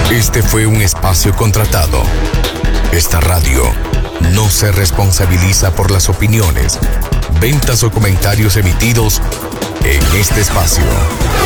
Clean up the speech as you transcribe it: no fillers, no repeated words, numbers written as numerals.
Este fue un espacio contratado. Esta radio no se responsabiliza por las opiniones, ventas o comentarios emitidos en este espacio.